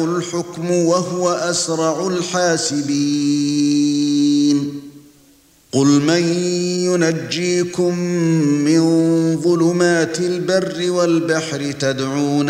الحكم وهو أسرع الحاسبين قل من ينجيكم من ظلمات البر والبحر تدعون